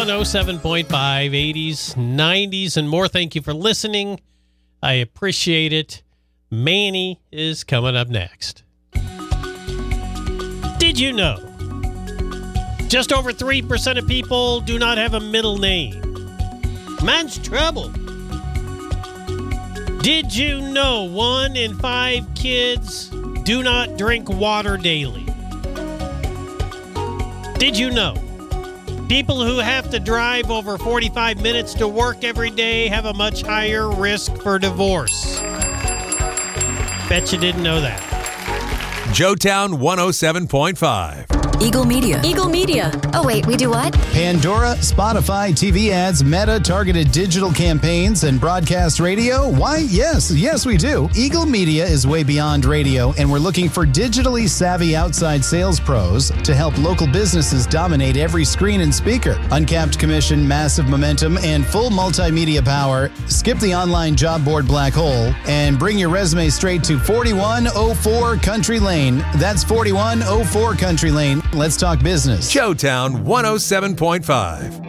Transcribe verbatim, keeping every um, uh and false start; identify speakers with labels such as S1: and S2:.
S1: one oh seven point five, eighties, nineties, and more. Thank you for listening. I appreciate it. Manny is coming up next. Did you know just over three percent of people do not have a middle name? Man's trouble. Did you know one in five kids do not drink water daily? Did you know people who have to drive over forty-five minutes to work every day have a much higher risk for divorce? Bet you didn't know that.
S2: Joetown one oh seven point five.
S3: Eagle Media.
S4: Eagle Media.
S3: Oh, wait, we do what?
S5: Pandora, Spotify, T V ads, Meta, targeted digital campaigns, and broadcast radio? Why, yes, yes, we do. Eagle Media is way beyond radio, and we're looking for digitally savvy outside sales pros to help local businesses dominate every screen and speaker. Uncapped commission, massive momentum, and full multimedia power. Skip the online job board black hole and bring your resume straight to forty-one oh four Country Lane. That's forty-one oh four Country Lane. Let's talk business.
S2: Joetown one oh seven point five.